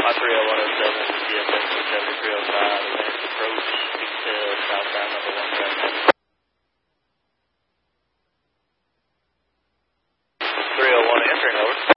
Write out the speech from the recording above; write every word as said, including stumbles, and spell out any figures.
My three oh one oh seven, C S X seventy-three oh five, advanced approach, detail, southbound number one seven. three oh one entering, over.